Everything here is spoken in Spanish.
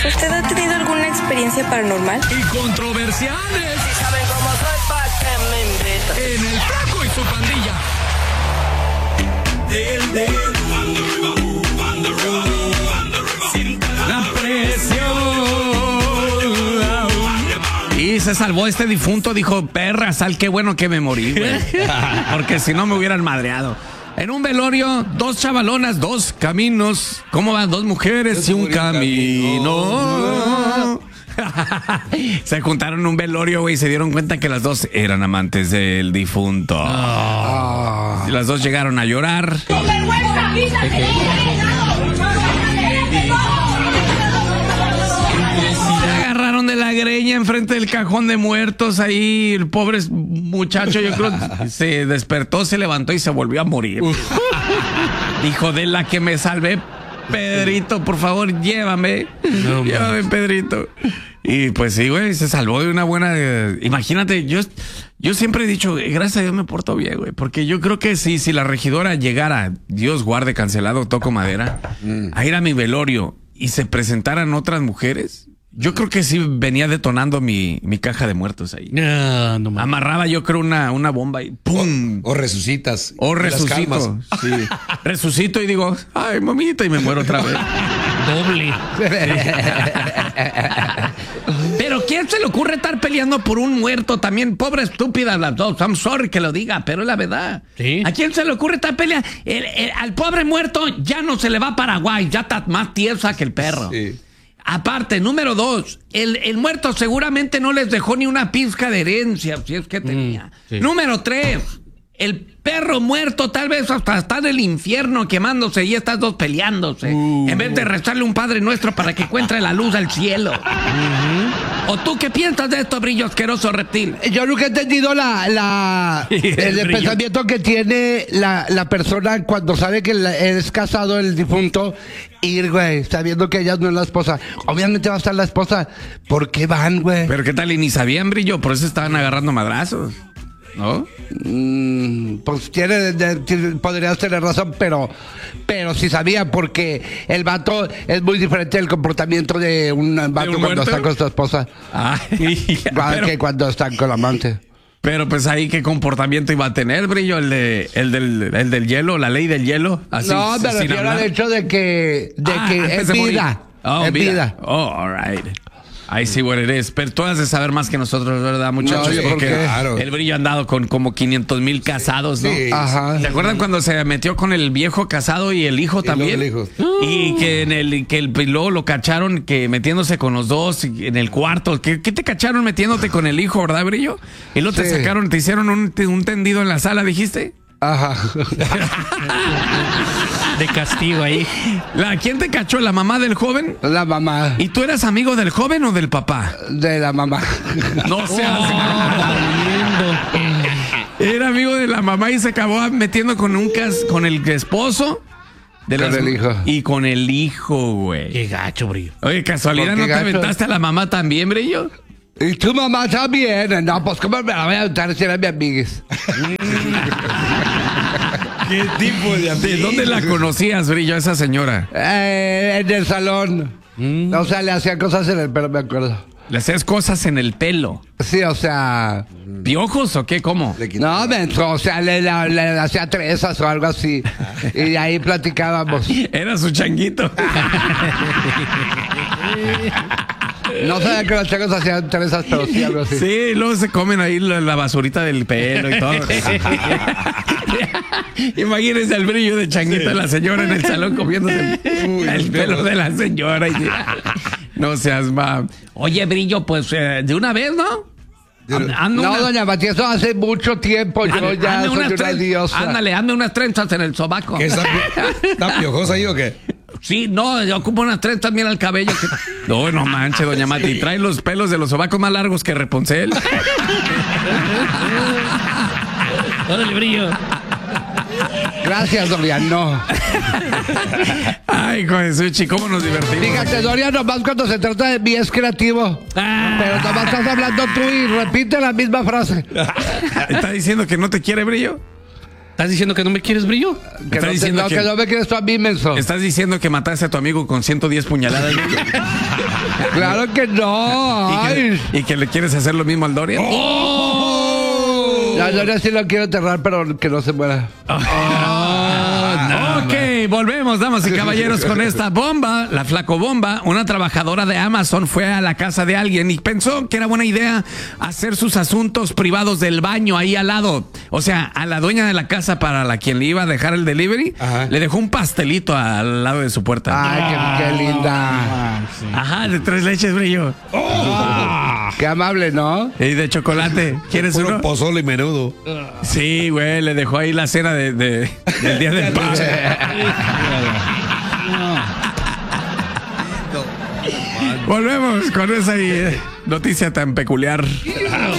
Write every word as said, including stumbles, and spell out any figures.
¿Usted ha tenido alguna experiencia paranormal? Y controversiales. Si saben cómo soy, ¿pa' qué me invitan? En el Flaco y su pandilla. Del dedo. La presión. Y se salvó este difunto, dijo, perra, sal, qué bueno que me morí, güey. Porque si no me hubieran madreado. En un velorio, dos chavalonas, dos caminos. ¿Cómo van? Dos mujeres y un camino. Se juntaron en un velorio, güey, y se dieron cuenta que las dos eran amantes del difunto. Oh. Y las dos llegaron a llorar. ¡Con vergüenza! ¡Avísate! Se agarraron de la greña enfrente del cajón de muertos. Ahí el pobre muchacho, yo creo, se despertó, se levantó y se volvió a morir. Dijo, de la que me salvé, Pedrito, por favor, llévame. No, llévame, Pedrito. Y pues sí, güey, se salvó de una buena... Eh, imagínate, yo, yo siempre he dicho, gracias a Dios me porto bien, güey. Porque yo creo que sí, si la regidora llegara, Dios guarde, cancelado, toco madera, mm. a ir a mi velorio y se presentaran otras mujeres... Yo creo que sí venía detonando mi, mi caja de muertos ahí. No, no mames. Amarraba yo creo una, una bomba y ¡pum! O, o resucitas. O resucito. Sí. Resucito y digo, ay, mamita, y me muero otra vez. Doble. Pero ¿quién se le ocurre estar peleando por un muerto también? Pobre estúpida las dos. I'm sorry que lo diga, pero es la verdad. ¿Sí? ¿A quién se le ocurre estar peleando? El, el, al pobre muerto ya no se le va a Paraguay. Ya está más tiesa que el perro. Sí. Aparte, número dos, el, el muerto seguramente no les dejó ni una pizca de herencia, si es que tenía. Mm, sí. Número tres, el perro muerto tal vez hasta está en el infierno quemándose y estas dos peleándose. Uh. En vez de rezarle un Padre Nuestro para que encuentre la luz al cielo. Uh-huh. ¿O tú qué piensas de esto, brillo asqueroso reptil? Yo nunca he entendido la, la el, el pensamiento que tiene la, la persona cuando sabe que la, es casado el difunto. Ir, güey, sabiendo que ella no es la esposa. Obviamente va a estar la esposa. ¿Por qué van, güey? Pero qué tal, y ni sabían, brillo, por eso estaban agarrando madrazos, ¿no? Mm, pues tiene, de, de, podrías tener razón, pero pero sí sabía, porque el vato es muy diferente del comportamiento de un vato ¿De un cuando está con su esposa. Ay, pero... que cuando están con la amante. Pero pues ahí qué comportamiento iba a tener, brillo, el de el del el del hielo, la ley del hielo. Así, no, me refiero al hecho de que de ah, que es vida. Oh, es vida. vida. Oh, all right. I see what it is. Pero tú has de saber más que nosotros, ¿verdad, muchachos? No, porque claro. El brillo ha andado con como quinientos mil casados, ¿no? Sí. Ajá. ¿Se acuerdan cuando se metió con el viejo casado y el hijo y también? El hijo. Y que en el que el luego lo cacharon que metiéndose con los dos en el cuarto. ¿Qué, qué te cacharon metiéndote con el hijo, verdad, brillo? Y luego sí. te sacaron, te hicieron un, un tendido en la sala, ¿dijiste? Ajá. De castigo ahí. ¿La, ¿Quién te cachó? ¿La mamá del joven? La mamá. ¿Y tú eras amigo del joven o del papá? De la mamá. No seas. Oh, era amigo de la mamá y se acabó metiendo con un cas con el esposo. De con las, el hijo. Y con el hijo, güey. Qué gacho, brillo. Oye, ¿casualidad no te gacho? aventaste a la mamá también, brillo? ¿Y tu mamá también? No, pues ¿cómo me la voy a aventar si eran mis amigas? ¿Qué tipo de amigas? ¿De dónde la conocías, brillo, esa señora? Eh, en el salón. Mm. O sea, le hacía cosas en el pelo, me acuerdo. ¿Le hacías cosas en el pelo? Sí, o sea... ¿Piojos o qué? ¿Cómo? No, menso, o sea, le, le, le hacía trenzas o algo así. Y ahí platicábamos. Era su changuito. No sabía que los changos hacían trenzas, pero sí, algo así. Sí, luego se comen ahí la, la basurita del pelo y todo. Imagínense el brillo de changuito sí. de la señora en el salón comiéndose el, el pelo de la señora. Y, no seas ma. Oye, brillo, pues eh, de una vez, ¿no? Ando no, una... doña Matías, eso hace mucho tiempo. Yo ande, ya ande soy una tren... diosa. Ándale, ande unas trenzas en el sobaco. ¿Qué está, está piojosa ahí o qué? Sí, no, yo ocupo unas trenzas también al cabello. Que... No, no manches, doña Mati. Trae los pelos de los sobacos más largos que Rapunzel. Órale, brillo. Gracias, Doriano. Ay, Josuchi, ¿cómo nos divertimos? Fíjate, Doriano, nomás cuando se trata de mí es creativo. Ah. Pero nomás estás hablando tú y repite la misma frase. ¿Está diciendo que no te quiere, brillo? ¿Estás diciendo que no me quieres, Brillo? Que Está no, te- diciendo no, que- que no me quieres tú a mí, menso. ¿Estás diciendo que mataste a tu amigo con ciento diez puñaladas? Claro que no. ¿Y Ay. que, y que le quieres hacer lo mismo al Dorian? La Gloria sí lo quiero enterrar, pero que no se muera. Ok, volvemos, damas y caballeros, con esta bomba, la flaco bomba. Una trabajadora de Amazon fue a la casa de alguien y pensó que era buena idea hacer sus asuntos privados del baño ahí al lado. O sea, a la dueña de la casa para la quien le iba a dejar el delivery, Ajá. le dejó un pastelito al lado de su puerta. Ay, qué, qué linda. Ajá, de tres leches, Brillo. Qué amable, ¿no? Y de chocolate. ¿Quieres Puro uno? pozole y menudo. Sí, güey, le dejó ahí la cena de, de- del día del padre. Volvemos con esa eh, noticia tan peculiar.